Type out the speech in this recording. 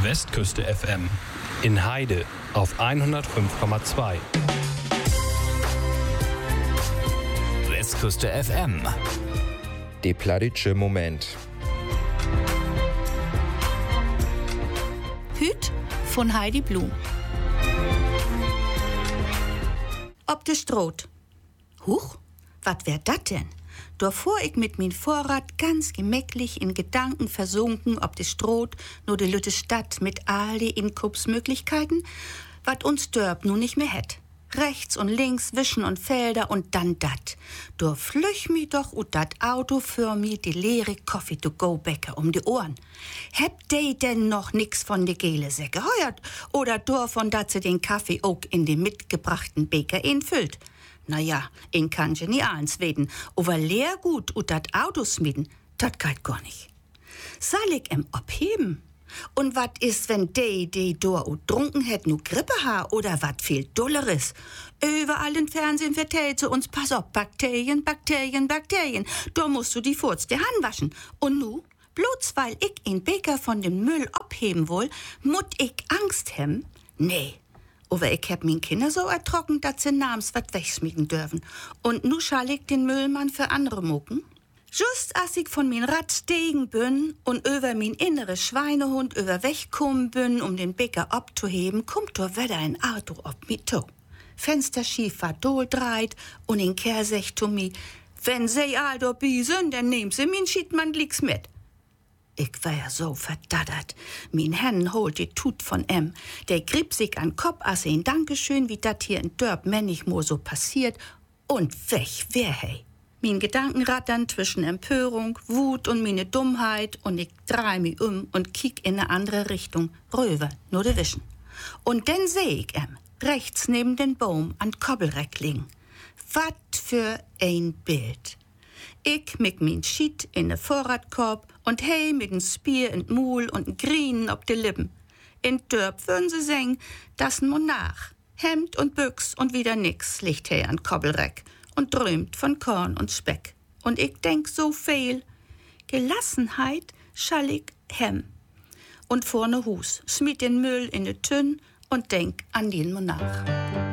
Westküste FM. In Heide auf 105,2. Westküste FM. Der plattitsche Moment. Hüt von Heidi Blum. Ob de Stroot. Huch, wat wär dat denn? Davor ich mit min Vorrat ganz gemächlich in Gedanken versunken, ob de Stroot nur de lütte Stadt mit all die Inkaufsmöglichkeiten, wat uns Dörp nun nicht mehr hätt. Rechts und links Wischen und Felder und dann dat. Da flüch mi doch ut dat Auto für mi die leere Coffee-to-go-Bäcker um die Ohren. Heb de denn noch nix von de gele Säcke heuert? Oder davon, dat se den Kaffee auch in den mitgebrachten Beker infüllt? Naja, in kann genialen Sweden, aber leer gut ut dat Auto smiden, dat geht gar nicht. Soll ich abheben? Und wat is, wenn die dor u trunken hätt nu Grippe ha oder wat viel Dulleres? Überall im Fernsehen vertellt zu uns, pass auf, Bakterien, Bakterien, Bakterien. Da musst du die Furz der Hand waschen. Und nu, bloß weil ich in Beker von dem Müll abheben will, mut ich Angst hem? Nee. Aber ich hab min Kinder so ertrocken, dat sie namens wat wegschmieden dürfen. Und nu schall ich den Müllmann für andere mucken? Just als ich von min Rad stegen bin und über min innere Schweinehund über wegkommen bin, um den Beker abzuheben, kommt da wieder ein Auto ob mi to. Fenster schief war doldreit und in Kerl sagt zu mi, wenn sie all do bi sind, dann nehm sie min Schiedmann-Glicks mit. Ich war ja so verdattert. Min Hennen holt die Tut von Der grieb sich an Kopf, als ein Dankeschön, wie dat hier in Dörp männig mo so passiert, und weg wär hey. Min Gedanken rattern zwischen Empörung, Wut und meine Dummheit, und ich dreh mich und kiek in eine andere Richtung, rüber, nur de Wischen. Und dann seh ich rechts neben den Baum an Kobbelreck liegen. Wat für ein Bild. Ich mit min Schied in de Vorratkorb und hey mit n Spier in Mul und n Grinen ob de Lippen. In Dörp würden sie singen, das n Monarch. Hemd und Büchs und wieder nix liegt hey an Kobbelreck und träumt von Korn und Speck. Und ich denk so viel. Gelassenheit schall ich hem. Und vorne Hus, schmied den Müll in de Tünn und denk an den Monarch.